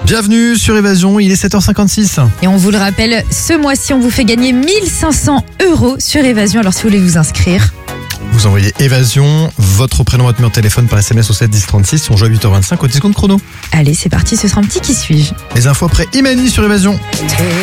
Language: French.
Bienvenue sur Évasion, il est 7h56. Et on vous le rappelle, ce mois-ci, on vous fait gagner 1500 € sur Évasion. Alors si vous voulez vous inscrire, Vous envoyez Évasion, votre prénom, votre numéro de téléphone par SMS au 7 10 36. On joue à 8h25 au 10 secondes chrono. allez, c'est parti, ce sera un petit qui suis-je. Les infos après Imani sur Évasion.